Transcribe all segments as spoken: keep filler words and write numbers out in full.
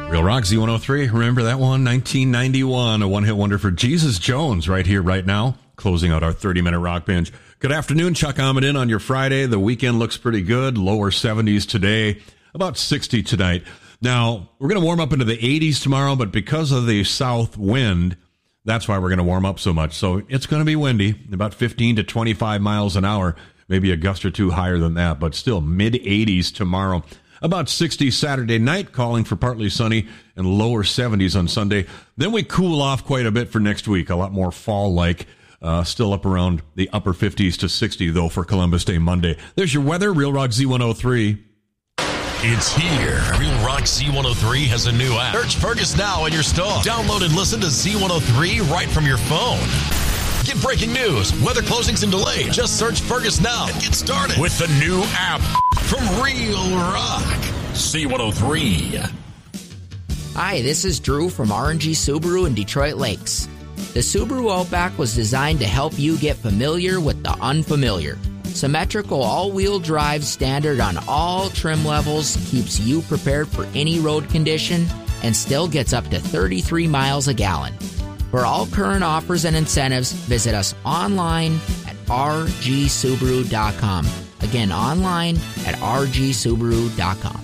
Real Rock Z one oh three. Remember that one? nineteen ninety-one. A one-hit wonder for Jesus Jones right here, right now. Closing out our thirty-minute rock binge. Good afternoon. Chuck Ahmed in on your Friday. The weekend looks pretty good. Lower seventies today. About sixty tonight. Now, we're going to warm up into the eighties tomorrow, but because of the south wind, that's why we're going to warm up so much. So it's going to be windy, about fifteen to twenty-five miles an hour. Maybe a gust or two higher than that, but still mid-eighties tomorrow. About sixty Saturday night, calling for partly sunny and lower seventies on Sunday. Then we cool off quite a bit for next week, a lot more fall-like. Uh, still up around the upper fifties to sixty, though, for Columbus Day Monday. There's your weather, Real Rock Z one oh three. It's here. Real Rock Z one oh three has a new app. Search Fergus now in your store. Download and listen to Z one oh three right from your phone. Get breaking news, weather closings and delays. Just search Fergus now and get started with the new app from Real Rock Z one oh three. Hi, this is Drew from R and G Subaru in Detroit Lakes. The Subaru Outback was designed to help you get familiar with the unfamiliar. Symmetrical all-wheel drive standard on all trim levels keeps you prepared for any road condition and still gets up to thirty-three miles a gallon. For all current offers and incentives, visit us online at r g subaru dot com. Again, online at r g subaru dot com.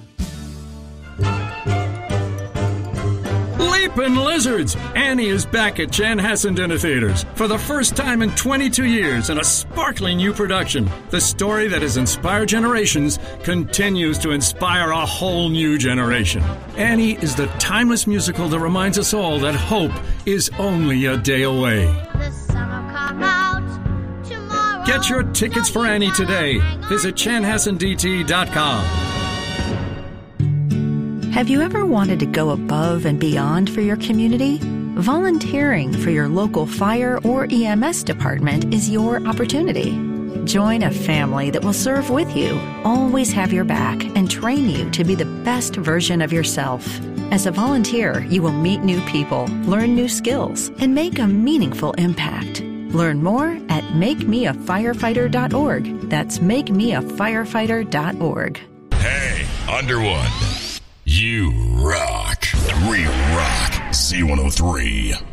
Leapin' Lizards! Annie is back at Chanhassen Dinner Theaters for the first time in twenty-two years in a sparkling new production. The story that has inspired generations continues to inspire a whole new generation. Annie is the timeless musical that reminds us all that hope is only a day away. The sun will come out tomorrow. Get your tickets for Annie today. Visit chanhassen d t dot com. Have you ever wanted to go above and beyond for your community? Volunteering for your local fire or E M S department is your opportunity. Join a family that will serve with you, always have your back, and train you to be the best version of yourself. As a volunteer, you will meet new people, learn new skills, and make a meaningful impact. Learn more at make me a firefighter dot org. That's make me a firefighter dot org. Hey, Underwood. You rock. Real Rock Z one oh three.